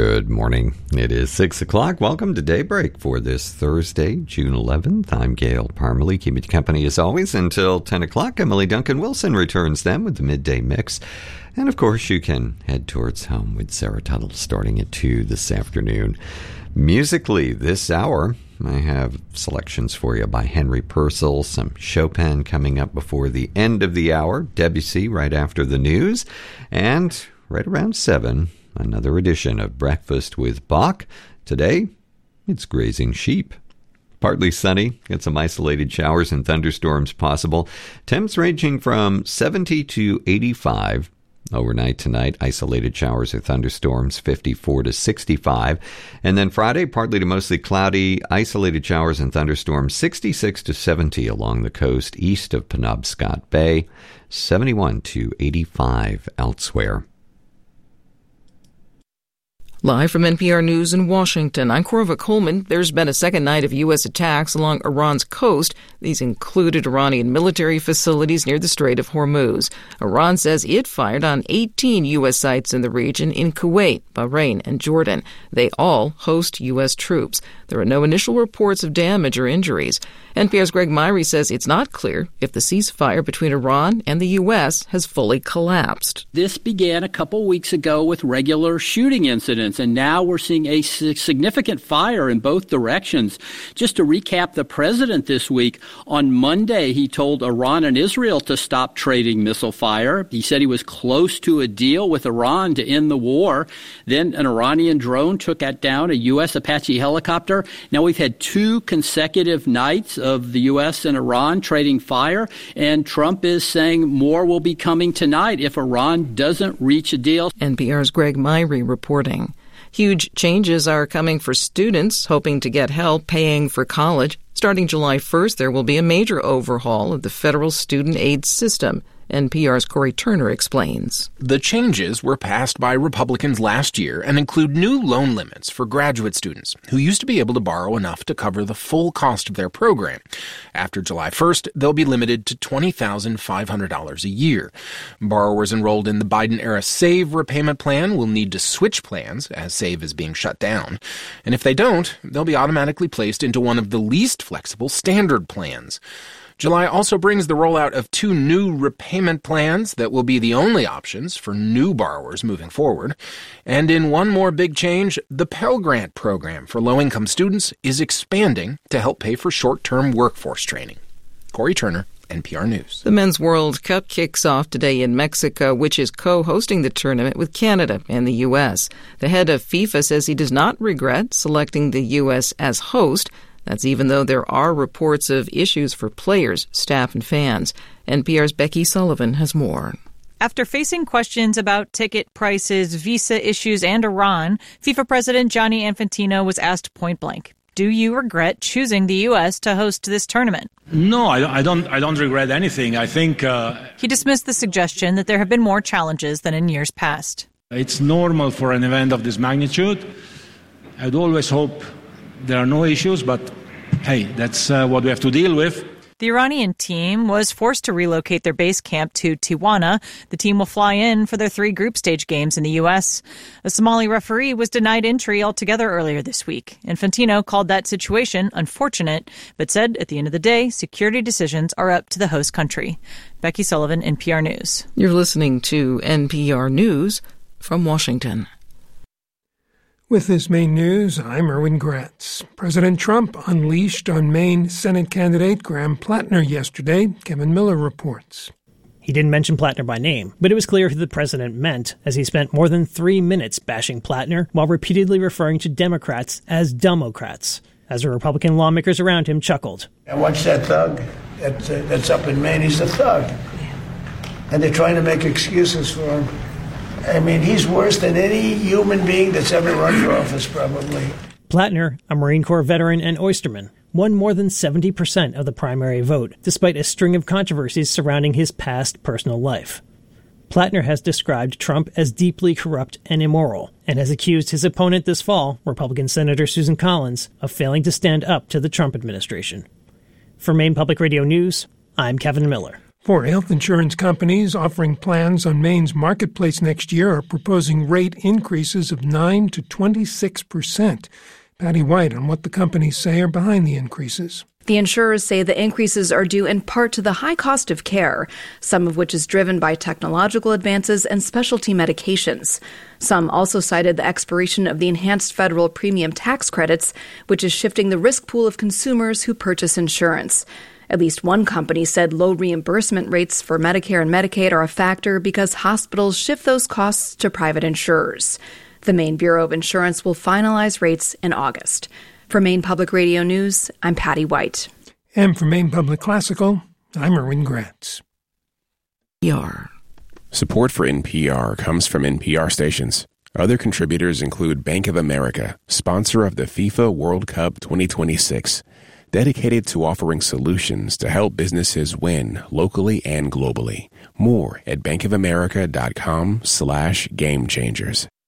Good morning. It is 6 o'clock. Welcome to Daybreak for this Thursday, June 11th. I'm Gail Parmalee, keeping you company as always until 10 o'clock. Emily Duncan Wilson returns then with the midday mix. And of course, you can head towards home with Sarah Tuttle starting at 2 this afternoon. Musically, this hour, I have selections for you by Henry Purcell, some Chopin coming up before the end of the hour, Debussy right after the news, and right around 7, another edition of Breakfast with Bach. Today, it's grazing sheep. Partly sunny, get some isolated showers and thunderstorms possible. Temps ranging from 70 to 85. Overnight tonight, isolated showers or thunderstorms, 54 to 65. And then Friday, partly to mostly cloudy, isolated showers and thunderstorms, 66 to 70 along the coast east of Penobscot Bay, 71 to 85 elsewhere. Live from NPR News in Washington, I'm Corva Coleman. There's been a second night of U.S. attacks along Iran's coast. These included Iranian military facilities near the Strait of Hormuz. Iran says it fired on 18 U.S. sites in the region in Kuwait, Bahrain, and Jordan. They all host U.S. troops. There are no initial reports of damage or injuries. NPR's Greg Myrie says it's not clear if the ceasefire between Iran and the U.S. has fully collapsed. This began a couple weeks ago with regular shooting incidents, and now we're seeing a significant fire in both directions. Just to recap the president this week, on Monday he told Iran and Israel to stop trading missile fire. He said he was close to a deal with Iran to end the war. Then an Iranian drone took down a U.S. Apache helicopter. Now we've had 2 consecutive nights of the U.S. and Iran trading fire, and Trump is saying more will be coming tonight if Iran doesn't reach a deal. NPR's Greg Myrie reporting. Huge changes are coming for students hoping to get help paying for college. Starting July 1st, there will be a major overhaul of the federal student aid system. NPR's Corey Turner explains. The changes were passed by Republicans last year and include new loan limits for graduate students who used to be able to borrow enough to cover the full cost of their program. After July 1st, they'll be limited to $20,500 a year. Borrowers enrolled in the Biden-era SAVE repayment plan will need to switch plans as SAVE is being shut down. And if they don't, they'll be automatically placed into one of the least flexible standard plans. July also brings the rollout of 2 new repayment plans that will be the only options for new borrowers moving forward. And in one more big change, the Pell Grant program for low-income students is expanding to help pay for short-term workforce training. Corey Turner, NPR News. The Men's World Cup kicks off today in Mexico, which is co-hosting the tournament with Canada and the U.S. The head of FIFA says he does not regret selecting the U.S. as host. That's even though there are reports of issues for players, staff, and fans. NPR's Becky Sullivan has more. After facing questions about ticket prices, visa issues, and Iran, FIFA President Gianni Infantino was asked point blank, do you regret choosing the U.S. to host this tournament? No, I don't regret anything. I think... He dismissed the suggestion that there have been more challenges than in years past. It's normal for an event of this magnitude. I'd always hope there are no issues, but hey, that's what we have to deal with. The Iranian team was forced to relocate their base camp to Tijuana. The team will fly in for their 3 group stage games in the U.S. A Somali referee was denied entry altogether earlier this week. Infantino called that situation unfortunate, but said at the end of the day, security decisions are up to the host country. Becky Sullivan, NPR News. You're listening to NPR News from Washington. With this main news, I'm Erwin Gratz. President Trump unleashed on Maine Senate candidate Graham Plattner yesterday. Kevin Miller reports. He didn't mention Plattner by name, but it was clear who the president meant as he spent more than 3 minutes bashing Plattner while repeatedly referring to Democrats as Democrats, as the Republican lawmakers around him chuckled. And watch that thug that's up in Maine. He's a thug. And they're trying to make excuses for him. I mean, he's worse than any human being that's ever run for office, probably. Plattner, a Marine Corps veteran and oysterman, won more than 70% of the primary vote, despite a string of controversies surrounding his past personal life. Plattner has described Trump as deeply corrupt and immoral, and has accused his opponent this fall, Republican Senator Susan Collins, of failing to stand up to the Trump administration. For Maine Public Radio News, I'm Kevin Miller. Four health insurance companies offering plans on Maine's marketplace next year are proposing rate increases of 9 to 26%. Patty White on what the companies say are behind the increases. The insurers say the increases are due in part to the high cost of care, some of which is driven by technological advances and specialty medications. Some also cited the expiration of the enhanced federal premium tax credits, which is shifting the risk pool of consumers who purchase insurance. At least one company said low reimbursement rates for Medicare and Medicaid are a factor because hospitals shift those costs to private insurers. The Maine Bureau of Insurance will finalize rates in August. For Maine Public Radio News, I'm Patty White. And for Maine Public Classical, I'm Erwin Gratz. Support for NPR comes from NPR stations. Other contributors include Bank of America, sponsor of the FIFA World Cup 2026, dedicated to offering solutions to help businesses win locally and globally. More at bankofamerica.com/gamechangers.